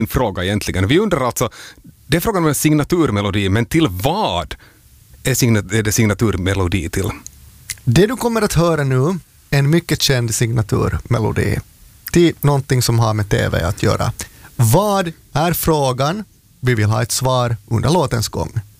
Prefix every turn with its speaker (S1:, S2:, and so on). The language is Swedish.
S1: fråga egentligen. Vi undrar alltså, det är frågan om en signaturmelodi, men till vad är det signaturmelodi till?
S2: Det du kommer att höra nu är en mycket känd signaturmelodi till någonting som har med TV att göra. Vad är frågan? Vi vill ha ett svar under låtens gång.